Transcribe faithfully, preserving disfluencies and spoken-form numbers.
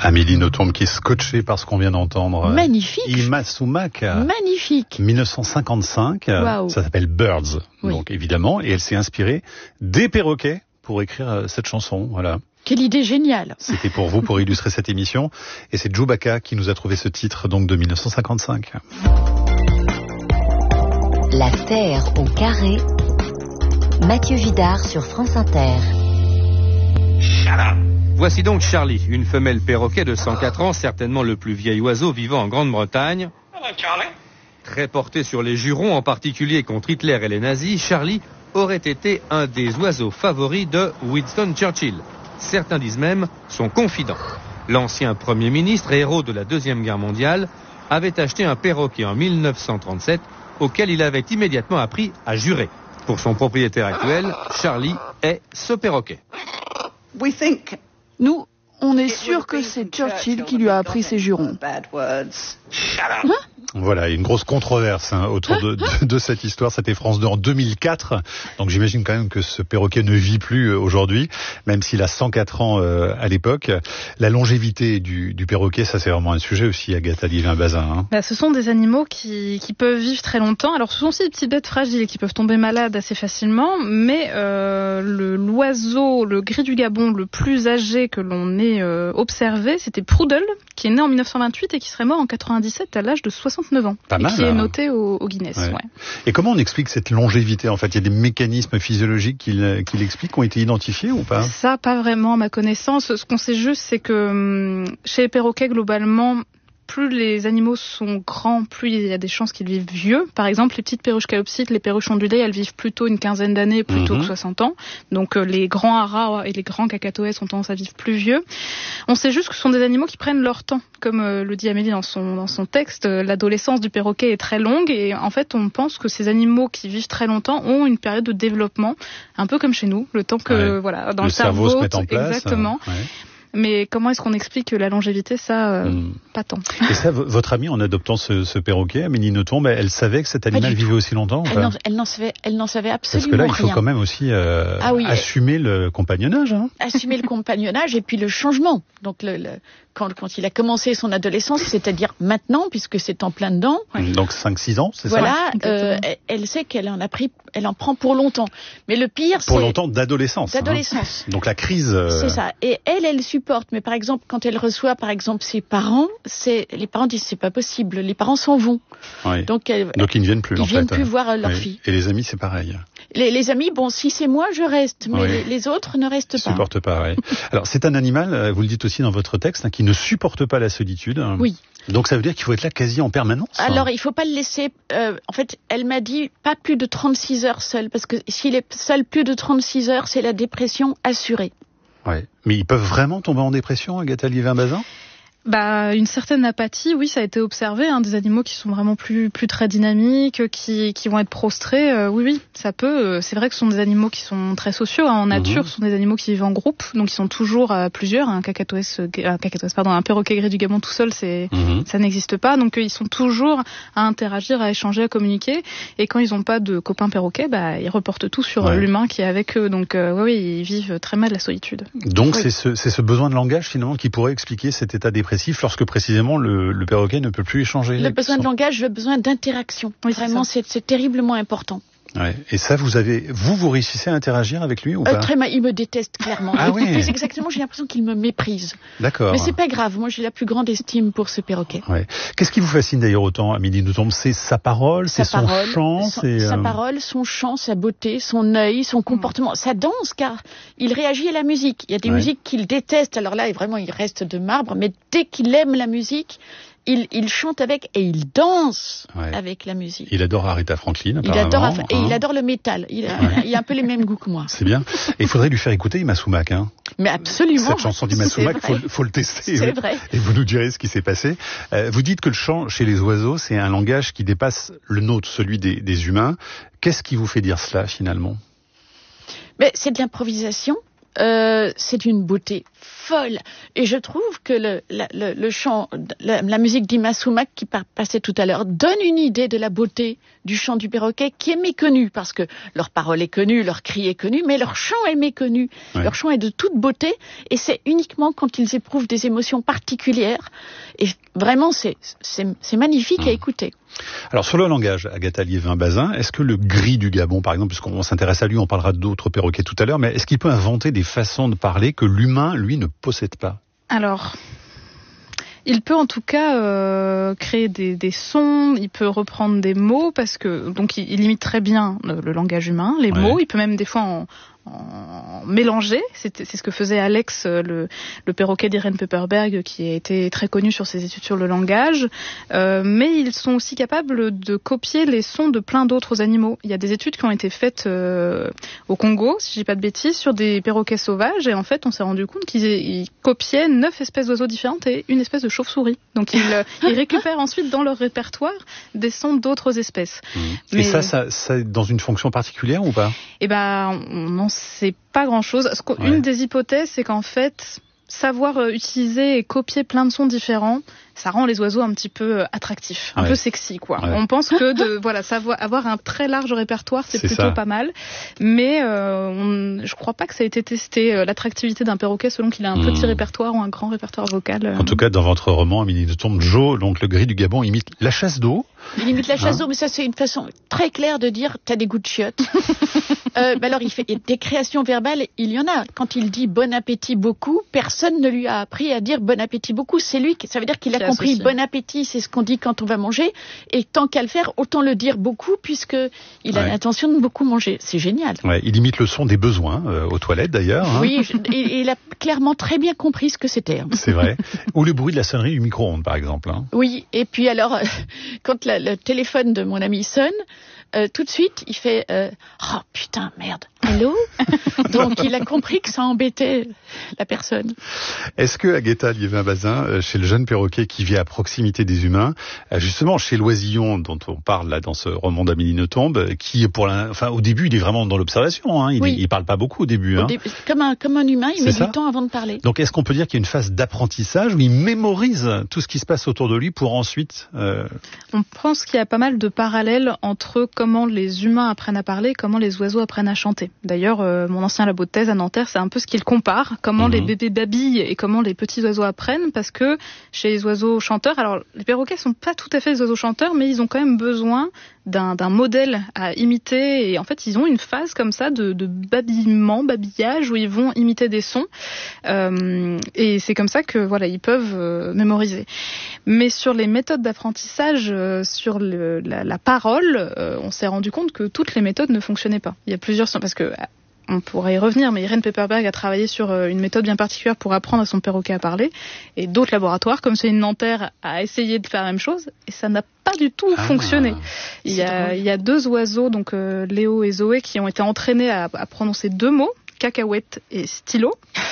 Amélie Nothomb qui est scotchée par ce qu'on vient d'entendre. Magnifique. Ima Sumac. Magnifique. dix-neuf cent cinquante-cinq. Wow. Ça s'appelle Birds. Oui. Donc évidemment, et elle s'est inspirée des perroquets pour écrire euh, cette chanson. Voilà. Quelle idée géniale. C'était pour vous, pour illustrer cette émission. Et c'est Djoubaka qui nous a trouvé ce titre, donc, de dix-neuf cent cinquante-cinq. La Terre au carré. Mathieu Vidard sur France Inter. Voici donc Charlie, une femelle perroquet de cent quatre ans, certainement le plus vieil oiseau vivant en Grande-Bretagne. Très porté sur les jurons, en particulier contre Hitler et les nazis, Charlie aurait été un des oiseaux favoris de Winston Churchill. Certains disent même son confident. L'ancien Premier ministre, héros de la Deuxième Guerre mondiale, avait acheté un perroquet en mille neuf cent trente-sept, auquel il avait immédiatement appris à jurer. Pour son propriétaire actuel, Charlie est ce perroquet. Nous, on est sûr que c'est Churchill qui lui a appris ses jurons. Hein Voilà, une grosse controverse hein, autour de, de, de cette histoire. C'était France deux en deux mille quatre. Donc j'imagine quand même que ce perroquet ne vit plus euh, aujourd'hui, même s'il a cent quatre ans euh, à l'époque. La longévité du, du perroquet, ça c'est vraiment un sujet aussi, Agatha Liévin-Bazin. Hein. Bah, ce sont des animaux qui, qui peuvent vivre très longtemps. Alors ce sont aussi des petites bêtes fragiles qui peuvent tomber malades assez facilement, mais euh, le, l'oiseau, le gris du Gabon le plus âgé que l'on ait euh, observé, c'était Prud'homme, qui est né en mille neuf cent vingt-huit et qui serait mort en quatre-vingt-dix-sept à l'âge de soixante-neuf ans. Pas et mal, qui hein. est noté au, au Guinness. Ouais. Ouais. Et comment on explique cette longévité en fait? Il y a des mécanismes physiologiques qui, qui l'expliquent, qui ont été identifiés ou pas? Ça, pas vraiment à ma connaissance. Ce qu'on sait juste, c'est que chez les perroquets, globalement, plus les animaux sont grands, plus il y a des chances qu'ils vivent vieux. Par exemple, les petites perruches calopsites, les perruches ondulées, elles vivent plutôt une quinzaine d'années plutôt mmh. que soixante ans. Donc euh, les grands haras et les grands cacatoès ont tendance à vivre plus vieux. On sait juste que ce sont des animaux qui prennent leur temps. Comme euh, le dit Amélie dans son, dans son texte, euh, l'adolescence du perroquet est très longue et en fait on pense que ces animaux qui vivent très longtemps ont une période de développement, un peu comme chez nous, le temps que ouais. voilà dans le, le cerveau, cerveau se met en place. Exactement. Euh, ouais. Mais comment est-ce qu'on explique la longévité, ça, euh, mmh. pas tant. Et ça, v- votre amie, en adoptant ce, ce perroquet, Amélie Nothomb, elle savait que cet animal vivait aussi longtemps ou elle, pas n'en, elle, n'en savait, elle n'en savait absolument rien. rien. Parce que là, il faut quand même aussi euh, ah oui, assumer elle... le compagnonnage. Hein. Assumer le compagnonnage et puis le changement. Donc le, le, quand, quand il a commencé son adolescence, c'est-à-dire maintenant, puisque c'est en plein dedans. Ouais. Donc cinq six ans, c'est voilà, ça Voilà, euh, elle, elle sait qu'elle en a pris, elle en prend pour longtemps. Mais le pire, pour c'est... Pour longtemps d'adolescence. D'adolescence. Hein. Donc la crise... Euh... C'est ça. Et elle, elle supporte. Mais par exemple, quand elle reçoit, par exemple, ses parents, c'est les parents disent c'est pas possible. Les parents s'en vont. Oui. Donc, elle, Donc ils ne viennent plus. Ils en viennent fait. plus voir leur oui. fille. Et les amis, c'est pareil. Les, les amis, bon, si c'est moi, je reste, mais oui. les, les autres ne restent Ils pas. Ne supportent pas. Oui. Alors c'est un animal, vous le dites aussi dans votre texte, hein, qui ne supporte pas la solitude. Oui. Donc ça veut dire qu'il faut être là quasi en permanence. Alors hein. il faut pas le laisser. Euh, en fait, elle m'a dit pas plus de trente-six heures seul, parce que s'il est seul plus de trente-six heures, c'est la dépression assurée. Ouais. Mais ils peuvent vraiment tomber en dépression, Agatha Liévin-Bazin ? Bah, une certaine apathie, oui, ça a été observé, hein, des animaux qui sont vraiment plus plus très dynamiques, qui qui vont être prostrés, euh, oui, oui, ça peut. Euh, c'est vrai que ce sont des animaux qui sont très sociaux, hein, en nature, mmh. ce sont des animaux qui vivent en groupe, donc ils sont toujours à plusieurs. Un cacatoès, un cacatoès, pardon, un perroquet gris du Gabon tout seul, c'est mmh. ça n'existe pas. Donc euh, ils sont toujours à interagir, à échanger, à communiquer. Et quand ils n'ont pas de copains perroquets, bah ils reportent tout sur ouais. l'humain qui est avec eux. Donc euh, oui, oui, ils vivent très mal la solitude. Donc oui. c'est ce c'est ce besoin de langage finalement qui pourrait expliquer cet état dépressif. Lorsque précisément le, le perroquet ne peut plus échanger. Le besoin son... de langage, le besoin d'interaction. Oui, Vraiment, c'est, c'est terriblement important. Ouais. Et ça, vous avez, vous, vous réussissez à interagir avec lui ou pas ? euh, Très mal. Il me déteste clairement. Ah oui. Plus exactement, j'ai l'impression qu'il me méprise. D'accord. Mais c'est pas grave. Moi, j'ai la plus grande estime pour ce perroquet. Ouais. Qu'est-ce qui vous fascine d'ailleurs autant, Amélie Nothomb ? C'est sa parole, sa c'est parole, son chant, son, c'est sa euh... parole, son chant, sa beauté, son œil, son comportement, mmh. sa danse, car il réagit à la musique. Il y a des ouais. musiques qu'il déteste. Alors là, vraiment, il reste de marbre. Mais dès qu'il aime la musique, Il, il chante avec et il danse ouais. avec la musique. Il adore Aretha Franklin, apparemment. Il adore, hein. Et il adore le métal. Il a, ouais. il a un peu les mêmes goûts que moi. C'est bien. Et il faudrait lui faire écouter Ima Sumac. Hein. Mais absolument. Cette chanson d'Ima Sumac, il faut, faut le tester. C'est oui. vrai. Et vous nous direz ce qui s'est passé. Euh, vous dites que le chant chez les oiseaux, c'est un langage qui dépasse le nôtre, celui des, des humains. Qu'est-ce qui vous fait dire cela, finalement ? Mais c'est de l'improvisation. euh, c'est d'une beauté folle. Et je trouve que le, la, le, le chant, la, la musique d'Ima Sumac qui par, passait tout à l'heure donne une idée de la beauté du chant du perroquet qui est méconnue parce que leur parole est connue, leur cri est connu, mais leur chant est méconnu. Ouais. Leur chant est de toute beauté et c'est uniquement quand ils éprouvent des émotions particulières. Et vraiment, c'est, c'est, c'est magnifique mmh. à écouter. Alors sur le langage, Agatha Liévin-Bazin, est-ce que le gris du Gabon, par exemple, puisqu'on s'intéresse à lui, on parlera d'autres perroquets tout à l'heure, mais est-ce qu'il peut inventer des façons de parler que l'humain, lui, ne possède pas ? Alors, il peut en tout cas euh, créer des, des sons, il peut reprendre des mots, parce que donc il, il imite très bien le, le langage humain, les ouais. mots, il peut même des fois en... en mélanger, c'est, c'est ce que faisait Alex, le, le perroquet d'Irene Pepperberg, qui a été très connu sur ses études sur le langage, euh, mais ils sont aussi capables de copier les sons de plein d'autres animaux. Il y a des études qui ont été faites euh, au Congo, si je dis pas de bêtises, sur des perroquets sauvages, et en fait on s'est rendu compte qu'ils ils copiaient neuf espèces d'oiseaux différentes et une espèce de chauve-souris. Donc ils, ils récupèrent ensuite dans leur répertoire des sons d'autres espèces. Mmh. Mais et ça, ça, ça dans une fonction particulière ou pas ? Eh ben, on n'en sait pas grand-chose. Une ouais. des hypothèses, c'est qu'en fait, savoir euh, utiliser et copier plein de sons différents, ça rend les oiseaux un petit peu euh, attractifs, un ouais. peu sexy, quoi. Ouais. On pense que de voilà, savoir avoir un très large répertoire, c'est, c'est plutôt ça. Pas mal. Mais euh, on, je crois pas que ça ait été testé euh, l'attractivité d'un perroquet selon qu'il a un mmh. petit répertoire ou un grand répertoire vocal. Euh... En tout cas, dans votre roman, Amélie Nothomb, Joe, donc le gris du Gabon, imite la chasse d'eau. Il imite la chasse d'eau, hein? Mais ça c'est une façon très claire de dire t'as des goûts de chiottes. euh, bah alors il fait des créations verbales, il y en a. Quand il dit bon appétit beaucoup, personne ne lui a appris à dire bon appétit beaucoup. C'est lui, qui, ça veut dire qu'il a qui compris associé. Bon appétit, c'est ce qu'on dit quand on va manger. Et tant qu'à le faire, autant le dire beaucoup puisque il a ouais. l'intention de beaucoup manger. C'est génial. Ouais, il imite le son des besoins euh, aux toilettes d'ailleurs. Hein. Oui, je, et, et il a clairement très bien compris ce que c'était. Hein. C'est vrai. Ou le bruit de la sonnerie du micro-ondes par exemple. Hein. Oui, et puis alors euh, quand la, le téléphone de mon ami sonne, euh, tout de suite, il fait euh, « Oh putain, merde, allô ?» Donc, il a compris que ça embêtait la personne. Est-ce que Agatha Liévin-Bazin, chez le jeune perroquet qui vit à proximité des humains, justement chez l'oisillon dont on parle là dans ce roman d'Amélie Nothomb, qui pour la, enfin au début il est vraiment dans l'observation, hein, il, oui. il parle pas beaucoup au début. Hein. Au début, comme un comme un humain, il C'est met ça du temps avant de parler. Donc, est-ce qu'on peut dire qu'il y a une phase d'apprentissage où il mémorise tout ce qui se passe autour de lui pour ensuite euh... On pense qu'il y a pas mal de parallèles entre comment les humains apprennent à parler, comment les oiseaux apprennent à chanter. D'ailleurs, euh, mon ancien labo de thèse à Nanterre, c'est un peu ce qu'il compare, comment mmh. les bébés babillent et comment les petits oiseaux apprennent, parce que chez les oiseaux chanteurs, alors les perroquets sont pas tout à fait des oiseaux chanteurs, mais ils ont quand même besoin d'un, d'un modèle à imiter, et en fait ils ont une phase comme ça de, de babillement, babillage, où ils vont imiter des sons, euh, et c'est comme ça que voilà ils peuvent euh, mémoriser. Mais sur les méthodes d'apprentissage, euh, sur le, la, la parole, euh, on s'est rendu compte que toutes les méthodes ne fonctionnaient pas. Il y a plusieurs, parce que on pourrait y revenir, mais Irene Pepperberg a travaillé sur une méthode bien particulière pour apprendre à son perroquet à parler, et d'autres laboratoires, comme celui de Nanterre, a essayé de faire la même chose, et ça n'a pas du tout ah, fonctionné. Il y, a, il y a deux oiseaux, donc euh, Léo et Zoé, qui ont été entraînés à, à prononcer deux mots, cacahuète et stylo.